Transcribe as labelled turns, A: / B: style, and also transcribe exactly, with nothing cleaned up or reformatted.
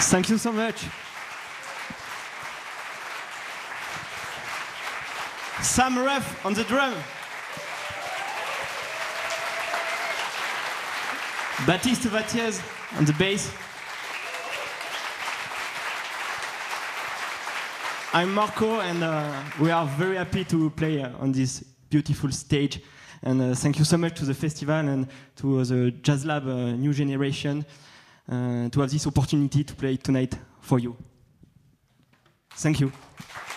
A: Thank you so much. Sam Ruff on the drum. Baptiste Vattiez on the bass. I'm Marco, and uh, we are very happy to play uh, on this beautiful stage. And uh, thank you so much to the festival and to the Jazz Lab uh, new generation uh, to have this opportunity to play tonight for you. Thank you.